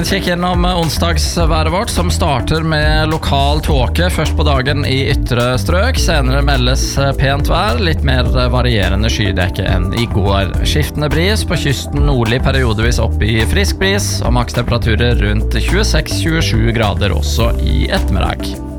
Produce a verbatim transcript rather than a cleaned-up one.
En kikk innom onsdagsværet vårt, som starter med lokal tåke først på dagen i ytre strøk. Senere meldes pent vær, litt mer varierende skydekke enn i går. Skiftende bris på kysten, nordlig periodevis opp i frisk bris, og makstemperaturer rundt tjueseks til tjuesju grader også i ettermiddag.